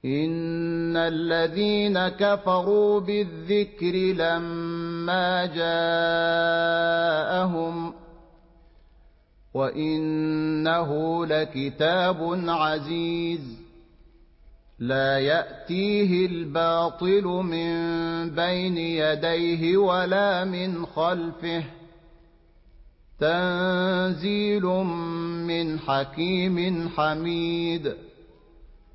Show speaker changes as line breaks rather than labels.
إن الذين كفروا بالذكر لما جاءهم وإنه لكتاب عزيز لا يأتيه الباطل من بين يديه ولا من خلفه تنزيل من حكيم حميد